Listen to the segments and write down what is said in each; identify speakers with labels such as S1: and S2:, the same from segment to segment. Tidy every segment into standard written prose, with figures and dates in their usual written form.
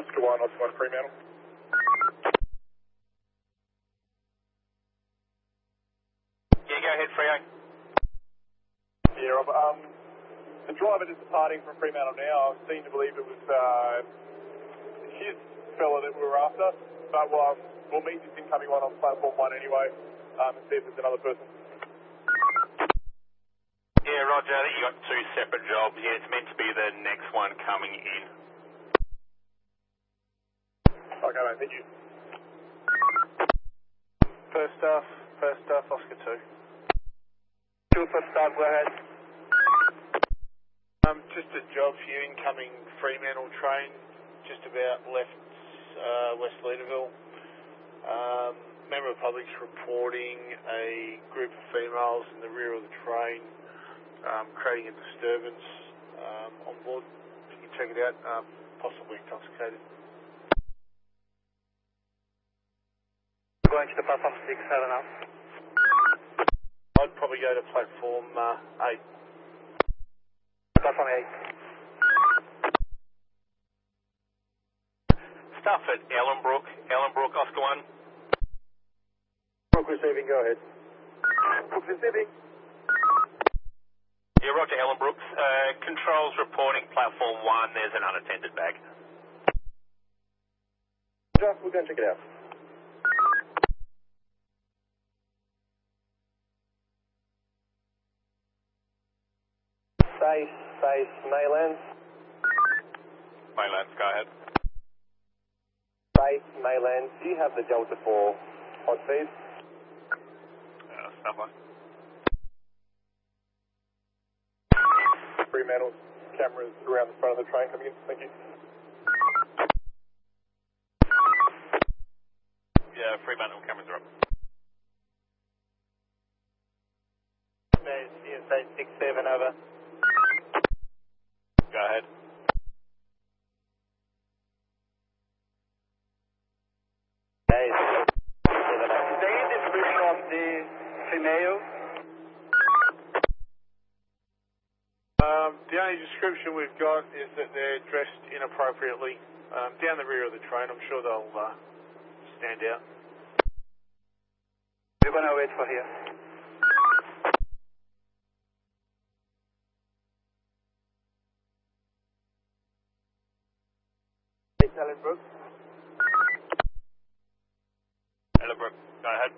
S1: Oscar 1 Fremantle.
S2: Yeah, go ahead, Freo.
S1: Yeah, Rob. The driver is departing from Fremantle now. I seem to believe it was his fella that we were after, but we'll meet this incoming one on platform 1 anyway, and see if there's another person.
S2: Yeah, Roger, I think you got two separate jobs. Yeah, it's meant to be the next one coming in.
S1: Okay, mate, thank you.
S3: First staff, Oscar 2.
S1: First staff, go ahead.
S3: Just a job for you, incoming Fremantle train, just about left West Leederville. Member of Public's reporting a group of females in the rear of the train creating a disturbance on board. If you can check it out, possibly intoxicated.
S1: Going to the platform 6, heading up.
S3: I'd probably go to platform 8.
S1: Platform 8.
S2: Stuff at Ellenbrook, Oscar 1.
S1: Brook receiving, go ahead. Brook receiving.
S2: Yeah, Roger, Ellenbrooks. Controls reporting platform 1, there's an unattended bag.
S1: Just, we'll go and check it out. Space, Maylands.
S2: Maylands, go ahead.
S1: Space, Maylands. Do you have the Delta 4 hot feed?
S2: Stuff like.
S1: Fremantle cameras around the front of the train coming in. Thank you.
S2: Yeah, Fremantle cameras are up.
S1: CSA 67 over.
S2: Go ahead.
S1: Is there any description of the female?
S3: The only description we've got is that they're dressed inappropriately down the rear of the train. I'm sure they'll stand out.
S1: We're going to wait for here. Ellenbrook.
S2: Ellenbrook, go ahead.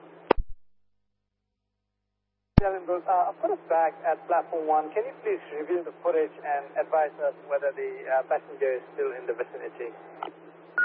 S4: Ellenbrook, I've got us back at platform 1. Can you please review the footage and advise us whether the passenger is still in the vicinity?